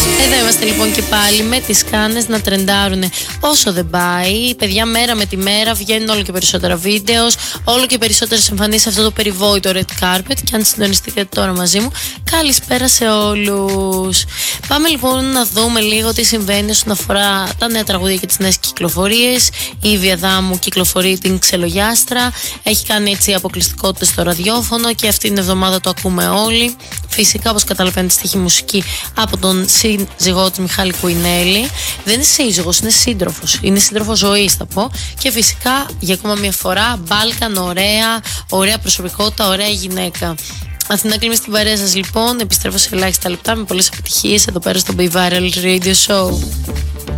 Εδώ είμαστε λοιπόν και πάλι με τις κάνες να τρεντάρουνε όσο δεν πάει. Παιδιά, μέρα με τη μέρα βγαίνουν όλο και περισσότερα βίντεο, όλο και περισσότερες εμφανίσεις σε αυτό το περιβόητο red carpet. Και αν συντονιστείτε τώρα μαζί μου, καλησπέρα σε όλους. Πάμε λοιπόν να δούμε λίγο τι συμβαίνει όσον αφορά τα νέα τραγούδια και τις νέες κυκλοφορίες. Η Ήβη Αδάμου κυκλοφορεί την Ξελογιάστρα. Έχει κάνει έτσι αποκλειστικότητες στο ραδιόφωνο και αυτή την εβδομάδα το ακούμε όλοι. Φυσικά, όπως καταλαβαίνετε, στοιχεί μουσική από τον σύζυγό του Μιχάλη Κουινέλη. Δεν είναι σύζυγος, είναι σύντροφος. Είναι σύντροφος ζωής, θα πω. Και φυσικά, για ακόμα μια φορά, Μπάλκαν, ωραία προσωπικότητα, ωραία γυναίκα. Αθηνά Κλίμη στην παρέα σας λοιπόν. Επιστρέφω σε ελάχιστα λεπτά με πολλές επιτυχίες εδώ πέρα στο Be Viral Radio Show.